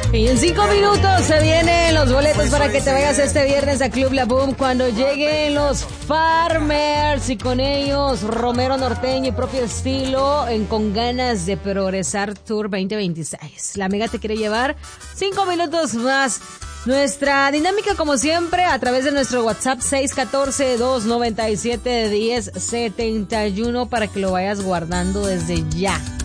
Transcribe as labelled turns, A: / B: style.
A: Y en 5 minutos se vienen los boletos para que te vayas este viernes a Club La Boom cuando lleguen los Farmers y con ellos Romero Norteño y Propio Estilo en Con Ganas de Progresar Tour 2026. La Mega te quiere llevar 5 minutos más. Nuestra dinámica, como siempre, a través de nuestro WhatsApp 614-297-1071 para que lo vayas guardando desde ya.